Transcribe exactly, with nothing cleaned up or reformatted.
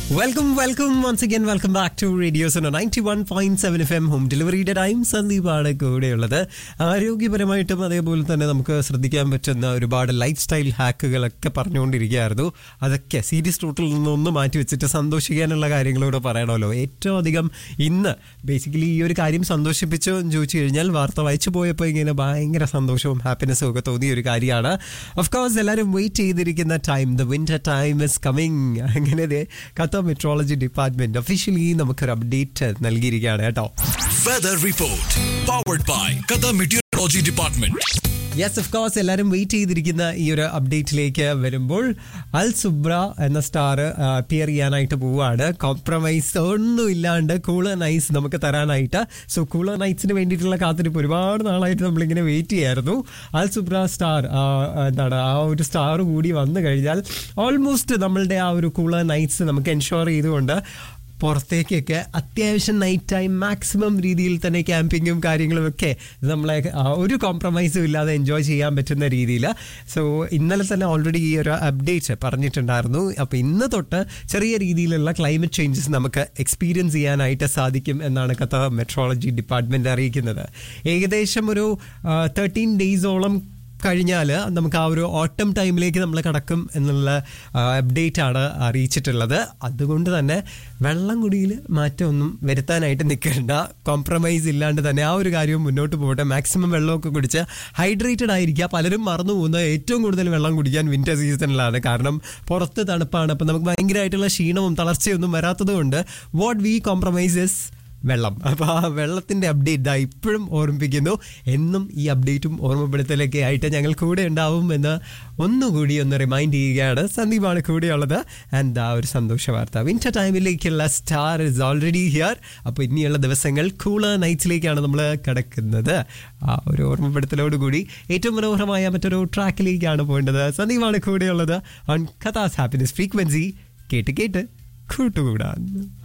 Welcome welcome once again welcome back to radio Suno ninety one point seven F M home ഡെലിവറിയുടെ time സന്ദീപാണ് കൂടെയുള്ളത്. ആരോഗ്യപരമായിട്ടും അതേപോലെ തന്നെ നമുക്ക് ശ്രദ്ധിക്കാൻ പറ്റുന്ന ഒരുപാട് ലൈഫ് സ്റ്റൈൽ ഹാക്കുകളൊക്കെ പറഞ്ഞുകൊണ്ടിരിക്കുകയായിരുന്നു. അതൊക്കെ സീരിയസ് റൂട്ടിൽ നിന്നൊന്ന് മാറ്റി വെച്ചിട്ട് സന്തോഷിക്കാനുള്ള കാര്യങ്ങളോട് പറയണമല്ലോ. ഏറ്റവും അധികം ഇന്ന് ബേസിക്കലി ഈ ഒരു കാര്യം സന്തോഷിപ്പിച്ചോ എന്ന് ചോദിച്ചു കഴിഞ്ഞാൽ വാർത്ത വായിച്ചു പോയപ്പോൾ ഇങ്ങനെ ഭയങ്കര സന്തോഷവും ഹാപ്പിനെസ്സും ഒക്കെ തോന്നിയ ഒരു കാര്യമാണ്. ഓഫ് കോഴ്സ് എല്ലാവരും വെയിറ്റ് ചെയ്തിരിക്കുന്ന time, the winter time is coming. അങ്ങനെ ഖത്തർ മെട്രോളജി ഡിപ്പാർട്ട്മെന്റ് ഒഫീഷ്യലി നമുക്കൊരു അപ്ഡേറ്റ് നൽകിയിരിക്കുകയാണ് കേട്ടോ. Weather report powered by Qatar Meteorology Department. Yes, of course എല്ലാവരും വെയിറ്റ് ചെയ്തിരിക്കുന്ന ഈ ഒരു അപ്ഡേറ്റിലേക്ക് വരുമ്പോൾ അൽ സുബ്ര എന്ന സ്റ്റാർ അപ്പിയർ ചെയ്യാനായിട്ട് പോവുകയാണ്. കോംപ്രമൈസ് ഒന്നും ഇല്ലാണ്ട് കൂളർ നൈറ്റ്സ് നമുക്ക് തരാനായിട്ട്. സോ കൂളർ നൈറ്റ്സിന് വേണ്ടിയിട്ടുള്ള കാത്തിരിപ്പ് ഒരുപാട് നാളായിട്ട് നമ്മളിങ്ങനെ വെയിറ്റ് ചെയ്യായിരുന്നു. അൽ സുബ്ര സ്റ്റാർ എന്താണ് ആ ഒരു സ്റ്റാർ കൂടി വന്നു കഴിഞ്ഞാൽ ഓൾമോസ്റ്റ് നമ്മളുടെ ആ ഒരു കൂളർ നൈറ്റ്സ് നമുക്ക് എൻഷുർ ചെയ്തുകൊണ്ട് പുറത്തേക്കൊക്കെ അത്യാവശ്യം നൈറ്റ് ടൈം മാക്സിമം രീതിയിൽ തന്നെ ക്യാമ്പിങ്ങും കാര്യങ്ങളും ഒക്കെ നമ്മളെ ഒരു കോംപ്രമൈസും ഇല്ലാതെ എൻജോയ് ചെയ്യാൻ പറ്റുന്ന രീതിയിൽ. സോ ഇന്നലെ തന്നെ ഓൾറെഡി ഈ ഒരു അപ്ഡേറ്റ് പറഞ്ഞിട്ടുണ്ടായിരുന്നു. അപ്പോൾ ഇന്ന് തൊട്ട് ചെറിയ രീതിയിലുള്ള ക്ലൈമറ്റ് ചേഞ്ചസ് നമുക്ക് എക്സ്പീരിയൻസ് ചെയ്യാനായിട്ട് സാധിക്കും എന്നാണ് ഖത്തർ മെട്രോളജി ഡിപ്പാർട്ട്മെൻറ്റ് അറിയിക്കുന്നത്. ഏകദേശം ഒരു തേർട്ടീൻ ഡേയ്സോളം കഴിഞ്ഞാൽ നമുക്ക് ആ ഒരു ഓട്ടം ടൈമിലേക്ക് നമ്മൾ കടക്കും എന്നുള്ള അപ്ഡേറ്റ് ആണ് അറിയിച്ചിട്ടുള്ളത്. അതുകൊണ്ട് തന്നെ വെള്ളം കുടിയിൽ മാറ്റമൊന്നും വരുത്താനായിട്ട് നിൽക്കേണ്ട. കോംപ്രമൈസ് ഇല്ലാണ്ട് തന്നെ ആ ഒരു കാര്യവും മുന്നോട്ട് പോകട്ടെ. മാക്സിമം വെള്ളമൊക്കെ കുടിച്ച് ഹൈഡ്രേറ്റഡ് ആയിരിക്കുക. പലരും മറന്നു പോകുന്നത് ഏറ്റവും കൂടുതൽ വെള്ളം കുടിക്കാൻ വിന്റർ സീസണിലാണ്. കാരണം പുറത്ത് തണുപ്പാണ്. അപ്പം നമുക്ക് ഭയങ്കരമായിട്ടുള്ള ക്ഷീണവും തളർച്ചയൊന്നും വരാത്തത് കൊണ്ട് വാട്ട് വി കോംപ്രമൈസസ് വെള്ളം. അപ്പോൾ ആ വെള്ളത്തിൻ്റെ അപ്ഡേറ്റ് ഇതാ ഇപ്പോഴും ഓർമ്മിപ്പിക്കുന്നു. എന്നും ഈ അപ്ഡേറ്റും ഓർമ്മപ്പെടുത്തലൊക്കെ ആയിട്ട് ഞങ്ങൾ കൂടെ ഉണ്ടാവും എന്ന് ഒന്നുകൂടി ഒന്ന് റിമൈൻഡ് ചെയ്യുകയാണ്. സന്ദീപാണ് കൂടെയുള്ളത്. ആൻഡ് ആ ഒരു സന്തോഷ വാർത്ത, winter ടൈമിലേക്കുള്ള star is already here. അപ്പോൾ ഇനിയുള്ള ദിവസങ്ങൾ കൂളർ നൈറ്റ്സിലേക്കാണ് നമ്മൾ കിടക്കുന്നത്. ആ ഒരു ഓർമ്മപ്പെടുത്തലോടുകൂടി ഏറ്റവും മനോഹരമായ മറ്റൊരു ട്രാക്കിലേക്കാണ് പോകേണ്ടത്. സന്ദീപാണ് കൂടെയുള്ളത് ഓൺ ഖത്താസ് ഹാപ്പിനെസ് ഫ്രീക്വൻസി. കേട്ട് കേട്ട് കൂട്ടുകൂടാൻ.